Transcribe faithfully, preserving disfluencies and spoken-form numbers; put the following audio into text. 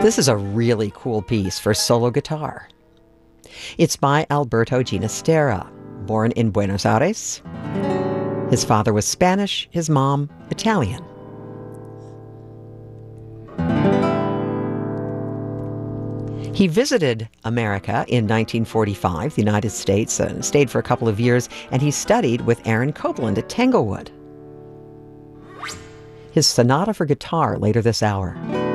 This is a really cool piece for solo guitar. It's by Alberto Ginastera, born in Buenos Aires. His father was Spanish, his mom Italian. He visited America in nineteen forty-five, the United States, and stayed for a couple of years, and he studied with Aaron Copland at Tanglewood. His sonata for guitar later this hour.